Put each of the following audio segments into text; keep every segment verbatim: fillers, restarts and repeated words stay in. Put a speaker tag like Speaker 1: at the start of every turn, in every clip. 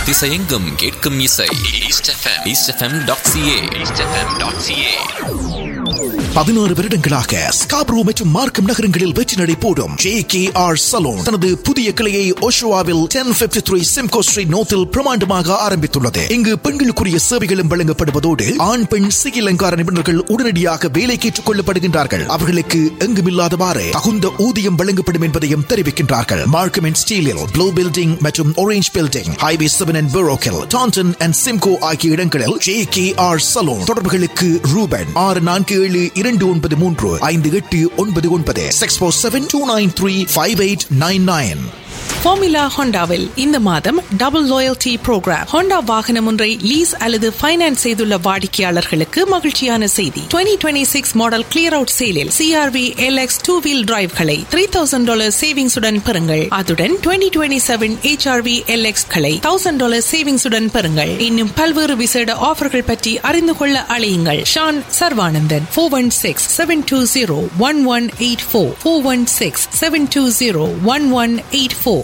Speaker 1: திசையெங்கும் கேட்கும் இசை east FM east FM dot CA east FM dot CA.
Speaker 2: பதினாறு வருடங்களாக ஸ்காப்ரோ மற்றும் மார்க்கம் நகரங்களில் வெற்றி நடை போடும் ஜே கே ஆர் சலூன் தனது புதிய கிளையை ஓஷோவாவில் ten fifty three Simcoe street நோத்தில் பிரமாண்டமாக ஆரம்பித்துள்ளது. இங்கு பெண்களுக்குரிய சேவைகளும் வழங்கப்படுவதோடு ஆண் பெண் சிகை அலங்கார நிபுணர்கள் உடனடியாக வேலைக்கு ஏற்றுக் கொள்ளப்படுகின்றார்கள். அவர்களுக்கு எங்குமில்லாதவாறு தகுந்த ஊதியம் வழங்கப்படும் என்பதையும் தெரிவிக்கின்றார்கள். மார்க்கம் அண்ட் ஸ்டீலில் ப்ளூ பில்டிங் மற்றும் orange building, highway seven and பெரோக்கில், Tandon and Simcoe ஆகிய இடங்களில் ஜே கே ஆர் சலூன். தொடர்புகளுக்கு ரூபன் ஆறு நான்கு ஏழு இரண்டு ஒன்பது மூன்று ஐந்து எட்டு ஒன்பது ஒன்பது six four seven two nine three five eight nine nine.
Speaker 3: Formula ஹோண்டாவில் இந்த மாதம் டபுள் லாயல்டி புரோகிராம். ஹோண்டா வாகனம் ஒன்றை லீஸ் அல்லது ஃபைனான்ஸ் செய்துள்ள வாடிக்கையாளர்களுக்கு மகிழ்ச்சியான செய்தி. Twenty twenty six model clear out சேலில் CRV LX two wheel டிரைவ்களை three thousand dollar சேவிங்ஸுடன் பெறுங்கள். அதுடன் twenty twenty seven HRV LX களை தௌசண்ட் டாலர் சேவிங்ஸுடன் பெறுங்கள். இன்னும் பல்வேறு விசேட ஆஃபர்கள் பற்றி அறிந்து கொள்ள அழையுங்கள். Shawn Sarvanandan four one six seven two zero one one eight four four one six seven two zero one one eight four.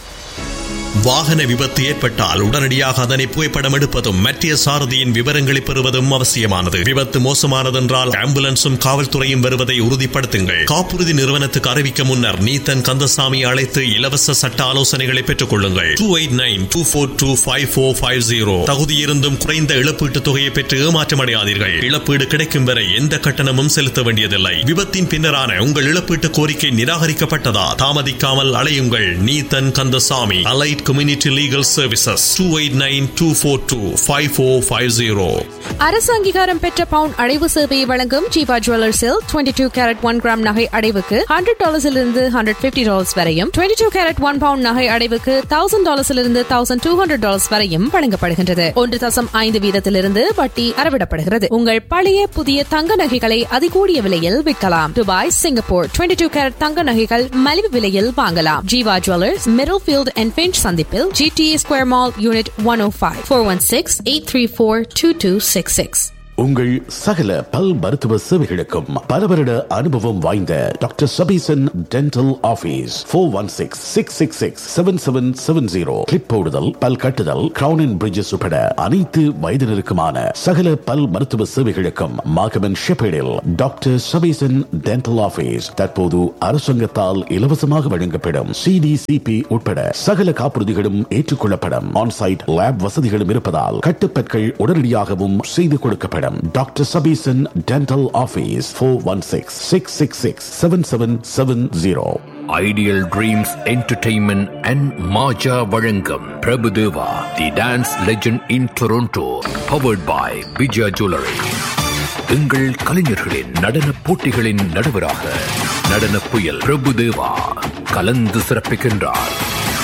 Speaker 4: வாகன விபத்து ஏற்பட்டால் உடனடியாக அதனை புகைப்படம் எடுப்பதும் மத்திய சாரதியின் விவரங்களை பெறுவதும் அவசியமானது. விபத்து மோசமானதென்றால் ஆம்புலன்ஸும் காவல்துறையும் வருவதை உறுதிப்படுத்துங்கள். காப்புறுதி நிறுவனத்துக்கு அறிவிக்க முன்னர் நீத்தன் கந்தசாமி அழைத்து இலவச சட்ட ஆலோசனைகளை பெற்றுக் கொள்ளுங்கள். Two eight nine two four two five four five zero. தகுதியிருந்தும் குறைந்த இழப்பீட்டுத் தொகையை பெற்று ஏமாற்றமடையாதீர்கள். இழப்பீடு கிடைக்கும் வரை எந்த கட்டணமும் செலுத்த வேண்டியதில்லை. விபத்தின் பின்னரான உங்கள் இழப்பீட்டு கோரிக்கை நிராகரிக்கப்பட்டதா? தாமதிக்காமல் அலையுங்கள். Neethan Kandasamy, allied Community Legal Services, two eight nine two four two five four five zero.
Speaker 5: அரசு அங்கீகாரம் பெற்ற பவுன் அடைவு சேவையை வழங்கும் Jeeva ஜுவல்லர்ஸில் twenty two carat one gram நகை அடைவுக்கு ஹண்ட்ரட் டாலர்ஸிலிருந்து ஹண்ட்ரட் பிப்டி டாலர்ஸ் வரையும், twenty two carat one bound நகை அடைவுக்கு thousand டாலர்ஸிலிருந்து thousand two hundred dollars வரையும் வழங்கப்படுகின்றது. ஒன்று தசம் ஐந்து வீதத்திலிருந்து வட்டி அறவிடப்படுகிறது. உங்கள் பழைய புதிய தங்க நகைகளை அதிகூடிய விலையில் விற்கலாம். Dubai, Singapore twenty two carat தங்க நகைகள் மலிவு விலையில் வாங்கலாம். Jeeva jewellers, middle field and pinch சந்திப்பில் G T A Square Mall Unit one oh five, four one six eight three four two two six six.
Speaker 6: உங்கள் சகல பல் மருத்துவ சேவைகளுக்கும் பல வருட அனுபவம் வாய்ந்த doctor Sabesan dental office four one six six six six seven seven seven zero. Clip போடுதல், பல் கட்டுதல், கிரவுன் அண்ட் பிரிட்ஜஸ் உட்பட அனைத்து வயதினருக்குமான சகல பல் மருத்துவ சேவைகளுக்கும் மாகமன் ஷெப்பேடில் டாக்டர் சபீசன் டென்டல் ஆபீஸ் தற்போது அரசாங்கத்தால் இலவசமாக வழங்கப்படும் சி டி சி பி உட்பட சகல காப்புறுதிகளும் ஏற்றுக்கொள்ளப்படும். ஆன்சைட் லேப் வசதிகளும் இருப்பதால் கட்டுப்பற்கள் உடனடியாகவும் செய்து கொடுக்கப்படும். Doctor Sabesan dental office four one six six six six seven seven seven zero.
Speaker 7: Ideal Dreams Entertainment and Maja வழங்கும் பிரபுதேவா தி dance legend in Toronto, powered by Vijaya Jewelry. எங்கள் கலைஞர்களின் நடன போட்டிகளின் நடுவராக நடன புயல் பிரபுதேவா கலந்து சிறப்பிக்கின்றார்.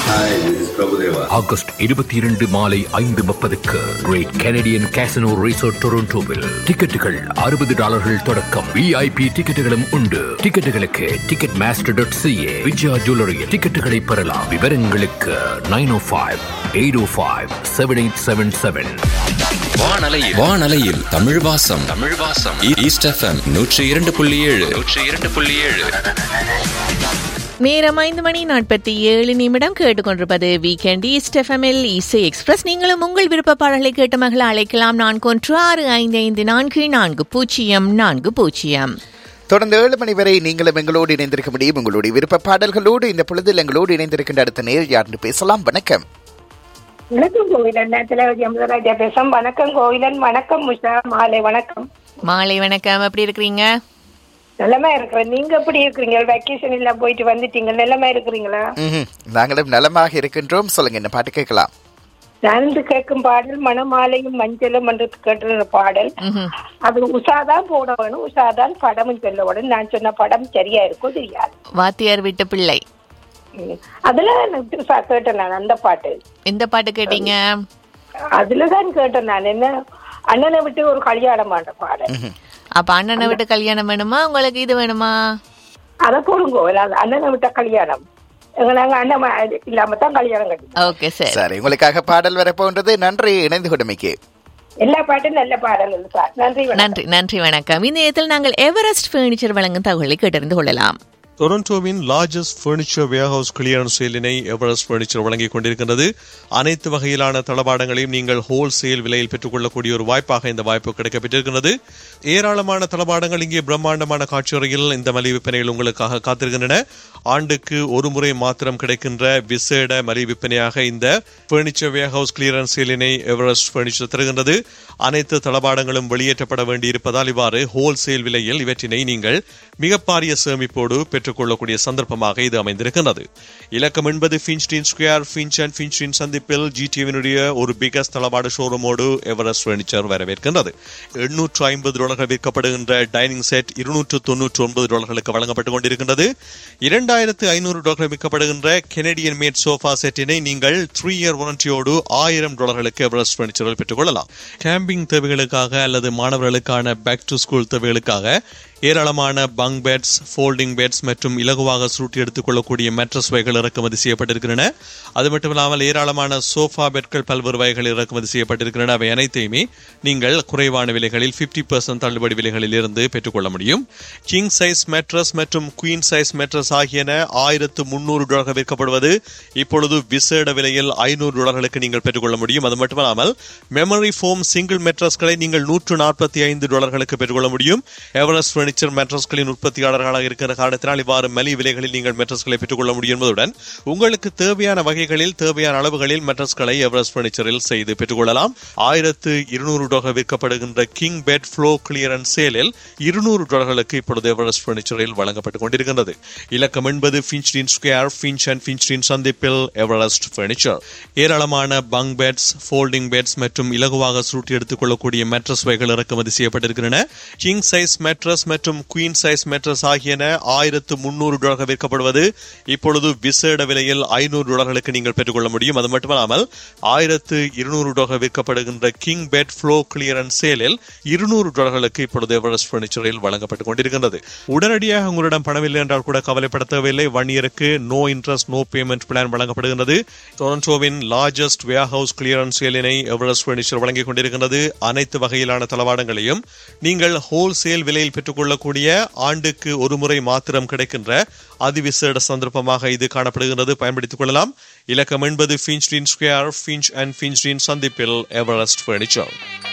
Speaker 7: ஆகஸ்ட் இருபத்தி இரண்டு மாலை ஐந்து முப்பதுக்கு கிரேட் கெனடியன் கேசினோ ரிசார்ட் டொரண்டோவில் டிக்கெட்டுகள் அறுபது டாலர்கள் தொடக்கம். விஐபி டிக்கெட்டுகளும் உண்டு. டிக்கெட்டுகளுக்கு ticket master dot CA. Vijaya jewellery டிக்கெட்டுகளை பெறலாம். விவரங்களுக்கு நைன் ஓ ஃபைவ் எயிட் ஓ five seven eight seven seven.
Speaker 1: வானலையில் வானலையில் தமிழ் வாசம் தமிழ் வாசம் ஈஸ்ட் எஃப்எம் நூற்றி இரண்டு புள்ளி ஏழு நூற்றி இரண்டு புள்ளி ஏழு.
Speaker 8: நேரம் ஐந்து மணி நாற்பத்தி ஏழு நிமிடம். கேட்டுக்கொண்டிருப்பது வீக்கெண்ட் ஈஸ்ட் எஃப்எம்எல் இசை எக்ஸ்பிரஸ். நீங்களும் உங்கள் விருப்ப பாடல்களை கேட்டு மகள அழைக்கலாம். நான்கு ஒன்று ஆறு ஐந்து ஐந்து நான்கு நான்கு பூஜ்ஜியம் நான்கு பூஜ்ஜியம்.
Speaker 9: தொடர்ந்து ஏழு மணி வரை நீங்களும் எங்களோடு இணைந்திருக்க முடியும். உங்களுடைய விருப்ப பாடல்களோடு இந்த பொழுதில் எங்களோடு இணைந்திருக்கின்ற அடுத்த நேர் யாருன்னு பேசலாம். வணக்கம்.
Speaker 10: வணக்கம் கோவிலன். அமுதராஜா பேசும். வணக்கம் கோவிலன். வணக்கம் உஷா. மாலை வணக்கம்.
Speaker 8: மாலை வணக்கம். எப்படி இருக்கிறீங்க?
Speaker 10: நல்லமா இருக்கிறேன். நீங்க எப்படி இருக்கிறீங்க? வெக்கேஷன் எல்லாம் போயிட்டு வந்துட்டீங்க. நல்லமா இருக்கிறீங்களா?
Speaker 9: நாங்களும் நலமாக இருக்கின்றோம். சொல்லுங்க, என்ன பாட்டு கேட்கலாம்?
Speaker 10: நன்கு கேட்கும் பாடல் மணமாலையும் மஞ்சளும் என்று கேட்ட பாடல். அது உஷாதான் போட வேணும். உஷாதான் படமும் சொல்ல வேணும். நான் சொன்ன படம் சரியா இருக்கும் தெரியாது.
Speaker 8: வாத்தியார் வீட்டு பிள்ளை
Speaker 10: அதுல கேட்டேன் நான் அந்த பாட்டு.
Speaker 8: எந்த பாட்டு கேட்டீங்க?
Speaker 10: அதுலதான் கேட்டேன் நான். என்ன அண்ணனை விட்டு ஒரு கல்யாணம் ஆன பாடல்.
Speaker 8: அப்ப அண்ணனை விட்டு கல்யாணம் வேணுமா உங்களுக்கு இது வேணுமா?
Speaker 10: அத போடுங்க. அண்ணனை விட்ட கல்யாணம் நாங்க அண்ணன் இல்லாம தான் கல்யாணம் கட்டி.
Speaker 8: Okay sir.
Speaker 9: சரி, உங்களுக்காக பாடல் வரப்போன்றது. நன்றி இணைந்து கொண்டமைக்கு.
Speaker 10: எல்லா பாட்டும் நல்ல பாடல் சார். நன்றி
Speaker 8: நன்றி நன்றி வணக்கம். இந்த நேரத்தில் நாங்கள் எவரெஸ்ட் பர்னிச்சர் வழங்கும் தகவலை கேட்டறிந்து கொள்ளலாம்.
Speaker 4: டொரண்டோவின் largest furniture warehouse clearance சேலினை Everest furniture வழங்கிக் கொண்டிருக்கின்றது. அனைத்து வகையிலான தளபாடங்களையும் நீங்கள் ஹோல்சேல் விலையில் பெற்றுக் கொள்ளக்கூடிய ஒரு வாய்ப்பாக இந்த வாய்ப்பு கிடைக்கப்பட்டிருக்கிறது. ஏராளமான தளபாடங்கள் இங்கே பிரம்மாண்டமான காட்சியறையில் இந்த மலிவு விற்பனையில் உங்களுக்காக காத்திருக்கின்றன. ஆண்டுக்கு ஒரு முறை மாத்திரம் கிடைக்கின்ற விசேட மலிவு விற்பனையாக இந்த furniture warehouse clearance சேலினை Everest furniture தருகின்றது. அனைத்து தளபாடங்களும் வெளியேற்றப்பட வேண்டியிருப்பதால் இவ்வாறு ஹோல்சேல் விலையில் இவற்றினை நீங்கள் மிக பாரிய சேமிப்போடு பெற்றுக் கொள்ளக்கூடிய சந்தர்ப்பமாக இது அமைந்திருக்கின்றது. இலக்கம் என்பது ஃபின்ச்டின் ஸ்கொயர், ஃபின்ச் அண்ட் ஃபின்ச்டின் சந்திப்பில் ஜிடிவினுடைய ஒரு பிகஸ்ட் தளபாட ஷோரூமோடு எவரெஸ்ட் பர்னிச்சர் வரவேற்கின்றது. எண்ணூற்று ஐம்பது டாலர்கள் விற்கப்படுகின்ற டைனிங் செட் இருநூற்று தொன்னூற்று ஒன்பது டாலர்களுக்கு வழங்கப்பட்டுக் கொண்டிருக்கின்றது. இரண்டாயிரத்து ஐநூறு டாலர்கள் விற்கப்படுகின்ற கெனடியன் மேட் சோஃபா செட்டினை நீங்கள் த்ரீ இயர் வாரண்டியோடு ஆயிரம் டாலர்களுக்கு எவரெஸ்ட் பர்னிச்சரில் பெற்றுக் கொள்ளலாம். கேம்பிங் தேவைகளுக்காக அல்லது மாணவர்களுக்கான பேக் டு ஸ்கூல் தேவைகளுக்காக ஏராளமான பங்க் பெட்ஸ், ஃபோல்டிங் பெட்ஸ் மற்றும் இலகுவாக சுருட்டி எடுத்துக் கொள்ளக்கூடிய மேட்ரஸ் வகைகள் இறக்குமதி செய்யப்பட்டிருக்கின்றன. அது மட்டுமில்லாமல் ஏராளமான சோஃபா பெட்கள் பல்வேறு வகைகள் இறக்குமதி செய்யப்பட்டிருக்கின்றன. அவை அனைத்தையுமே நீங்கள் குறைவான விலைகளில் பிப்டி பெர்சென்ட் தள்ளுபடி விலைகளில் இருந்து பெற்றுக்கொள்ள முடியும். கிங் சைஸ் மேட்ரஸ் மற்றும் குவீன் சைஸ் மேட்ரஸ் ஆகியன ஆயிரத்து முன்னூறு டாலர்கள் விற்கப்படுவது இப்பொழுது விசேட விலையில் ஐநூறு டாலர்களுக்கு நீங்கள் பெற்றுக்கொள்ள முடியும். அது மட்டுமல்லாமல் மெமரி ஃபோம் சிங்கிள் மேட்ரஸ்களை நீங்கள் நூற்று நாற்பத்தி ஐந்து டாலர்களுக்கு பெற்றுக்கொள்ள முடியும். எவரெஸ்ட் பர்னிச்சர் மேட்ரஸ்களின் உற்பத்தியாளர்களாக இருக்கிற காரணத்தினால் இவ்வாறு மலிவு விலைகளில் நீங்கள் மேட்ரஸ்களை பெற்றுக் கொள்ள முடியும் என்பதுடன் உங்களுக்கு தேவையான வகைகளில் தேவையான அளவுகளில் மேட்ரஸ்களை எவரெஸ்ட் பர்னிச்சரில் செய்து பெற்றுக் கொள்ளலாம். ஆயிரத்து இருநூறு dollar விற்கப்படுகின்ற king bed flow clearance சேலில் இருநூறு டாலர்களுக்கு இப்பொழுது எவரெஸ்ட் பர்னிச்சரில் வழங்கப்பட்டுக் கொண்டிருக்கின்றது. இலக்கம் என்பது ஃபின்ச்டின் ஸ்கொயர், ஃபின்ச் அண்ட் ஃபின்ச்டின் சந்திப்பில் எவரெஸ்ட் பர்னிச்சர். ஏராளமான பங்க் பெட்ஸ், ஃபோல்டிங் பெட்ஸ் மற்றும் இலகுவாக சுருட்டி எடுத்துக் கொள்ளக்கூடிய மேட்ரஸ் வகைகள் இறக்குமதி செய்யப்பட்டிருக்கின்றன. கிங் சைஸ் மேட்ரஸ் மற்றும் குவீன் சைஸ் மேட்ரஸ் ஆகியன ஆயிரத்து முன்னூறு டாலர்கள் விற்கப்படுவது இப்பொழுது விசேட விலையில் ஐநூறு டாலர்களுக்கு நீங்கள் பெற்றுக்கொள்ள முடியும். அது மட்டுமல்லாமல் ஆயிரத்து இருநூறு டாலர்கள் விற்கப்படுகின்ற கிங் பெட் ஃப்ளோ கிளியரன்ஸ் சேலில் இருநூறு டாலர்களுக்கு இப்பொழுது எவரெஸ்ட் பர்னிச்சரில் வழங்கப்பட்டுக் கொண்டிருக்கின்றது. உடனடியாக உங்களிடம் பணமில்லை என்றால் கூட கவலைப்பட தேவையில்லை. ஒன் இயருக்கு no interest no payment plan வழங்கப்படுகின்றது. டொரண்டோவின் largest warehouse clearance சேலினை Everest furniture வழங்கிக் கொண்டிருக்கின்றது. அனைத்து வகையிலான தளவாடங்களையும் நீங்கள் ஹோல்சேல் விலையில் பெற்றுக் கொள்ளக்கூடிய ஆண்டுக்கு ஒரு முறை மாத்திரம் கிடைக்கின்ற அதிவிசேட சந்தர்ப்பமாக இது காணப்படுகிறது. பயன்படுத்திக் கொள்ளலாம். இலக்கம் என்பது ஃபின்ச்டின் ஸ்கொயர், ஃபின்ச் அண்ட் ஃபின்ச்டின் சந்திப்பில் எவரெஸ்ட் பர்னிச்சர்.